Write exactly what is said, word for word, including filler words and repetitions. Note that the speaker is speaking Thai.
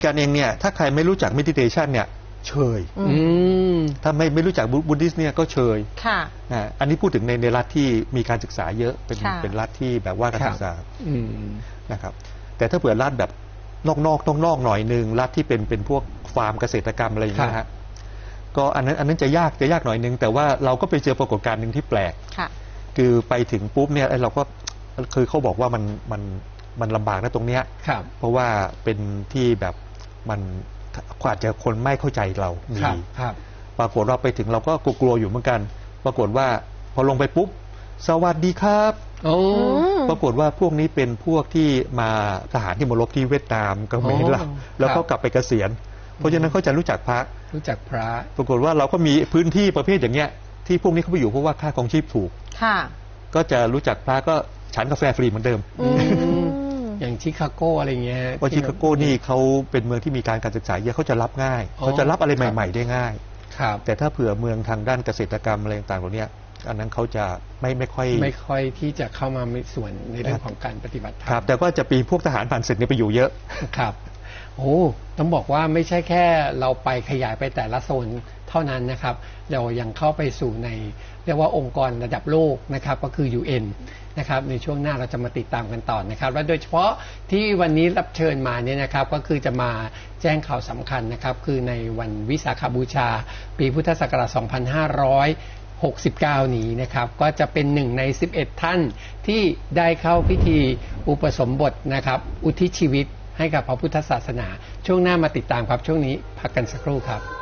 การเองเนี่ยถ้าใครไม่รู้จัก meditation เนี่ยเชยถ้าไม่ไม่รู้จักบุดดิสต์เนี่ยก็เชยค่ะอันนี้พูดถึงในในรัฐที่มีการศึกษาเยอะเป็นเป็นรัฐที่แบบว่าการศึกษานะครับแต่ถ้าเผื่อรัฐแบบนอกนอกนอกๆหน่อยนึงรัฐที่เป็นเป็นพวกฟาร์มเกษตรกรรมอะไรอย่างเงี้ยฮะก็อันนั้นอันนั้นจะยากจะยากหน่อยนึงแต่ว่าเราก็ไปเจอปรากฏการณ์หนึ่งที่แปลกคือไปถึงปุ๊บเนี่ยเราก็คือเขาบอกว่ามันมันมันลำบากนะตรงเนี้ยเพราะว่าเป็นที่แบบมันอาจจะคนไม่เข้าใจเรามีปรากฏว่าไปถึงเราก็กลัวๆอยู่เหมือนกันปรากฏว่าพอลงไปปุ๊บสวัสดีครับปรากฏว่าพวกนี้เป็นพวกที่มาทหารที่มารบที่เวียดนามก็ไม่เห็นเราแล้วก็กลับไปเกษียณเพราะฉะนั้นเขาจะรู้จักพระรู้จักพระปรากฏว่าเราก็มีพื้นที่ประเภทอย่างเงี้ยที่พวกนี้เขาไปอยู่เพราะว่าค่าครองชีพถูกก็จะรู้จักพระก็ฉันกาแฟฟรีเหมือนเดิมอย่างชิคาโกอะไรเงี้ยเพราะชิคาโกนี่เขาเป็นเมืองที่มีการการศึกษาเยอะเขาจะรับง่ายเขาจะรับอะไรใหม่ๆได้ง่ายแต่ถ้าเผื่อเมืองทางด้านเกษตรกรรมอะไรต่างๆเหล่านี้อันนั้นเขาจะไม่ไม่ค่อยไม่ค่อยที่จะเข้ามามีส่วนในเรื่องของการปฏิบัติธรรมครับแต่ก็จะมีพวกทหารผ่านศึกเนี่ยไปอยู่เยอะครับโอ้ต้องบอกว่าไม่ใช่แค่เราไปขยายไปแต่ละโซนเท่านั้นนะครับเรายังเข้าไปสู่ในเรียกว่าองค์กรระดับโลกนะครับก็คือ ยู เอ็น นะครับในช่วงหน้าเราจะมาติดตามกันต่อนะครับและโดยเฉพาะที่วันนี้รับเชิญมาเนี่ยนะครับก็คือจะมาแจ้งข่าวสำคัญนะครับคือในวันวิสาขบูชาปีพุทธศักราชสองพันห้าร้อยหกสิบเก้านี้นะครับก็จะเป็นหนึ่งในสิบเอ็ดท่านที่ได้เข้าพิธีอุปสมบทนะครับอุทิศชีวิตให้กับพระพุทธศาสนาช่วงหน้ามาติดตามครับช่วงนี้พักกันสักครู่ครับ